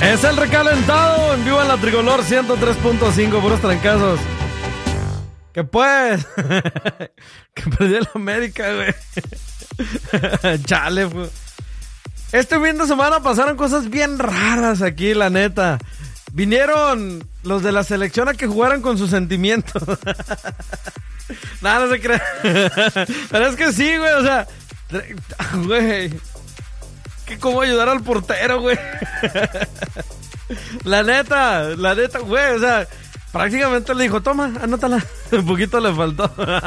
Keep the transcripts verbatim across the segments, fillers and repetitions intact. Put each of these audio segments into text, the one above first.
Es el recalentado en vivo en la Tricolor ciento tres punto cinco, puros trancazos. Que pues, que perdió el América, güey. Chale, pues. Este fin de semana pasaron cosas bien raras aquí, la neta. Vinieron los de la selección a que jugaran con sus sentimientos. Nada, no se cree. Pero es que sí, güey, o sea, güey, que cómo ayudar al portero, güey. La neta, la neta, güey, o sea, prácticamente le dijo, toma, anótala. Un poquito le faltó.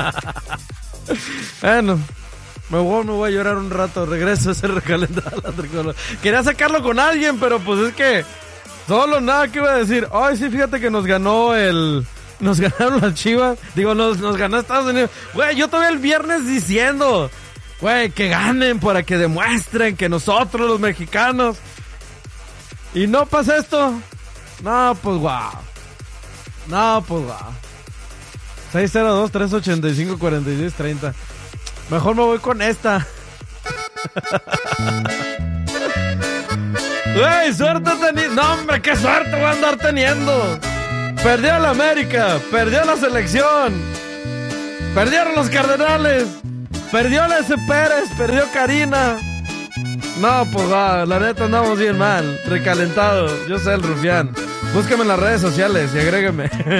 Bueno, me voy, me voy a llorar un rato. Regreso a ese recalentado a la Tricolor. Quería sacarlo con alguien, pero pues es que solo nada que iba a decir. Ay, sí, fíjate que nos ganó el... Nos ganaron las Chivas. Digo, nos, nos ganó Estados Unidos. Güey, yo todavía el viernes diciendo, güey, que ganen para que demuestren que nosotros los mexicanos... Y no pasa esto. No, pues guau. No, pues guau. seis cero dos, tres ocho cinco, cuatro seis tres cero. Mejor me voy con esta. Güey, suerte teniendo. No, hombre, qué suerte voy a andar teniendo. Perdió la América, perdió la selección, perdieron los Cardenales, perdió la S. Pérez, perdió Karina. No, pues va, la neta andamos bien mal. Recalentado, yo soy el Rufián. Búsqueme en las redes sociales y agrégueme.